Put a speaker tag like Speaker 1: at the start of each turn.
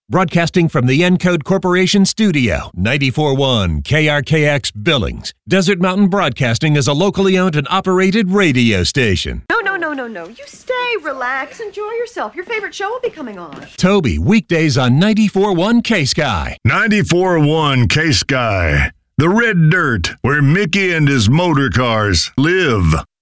Speaker 1: Broadcasting from the Encode Corporation studio, 94.1 KRKX Billings. Desert Mountain Broadcasting is a locally owned and operated radio station.
Speaker 2: No. You stay, relax, enjoy yourself. Your favorite show will be coming on.
Speaker 1: Toby, weekdays on 94.1 K-Sky.
Speaker 3: 94.1 K-Sky. The red dirt where Mickey and his motor cars live.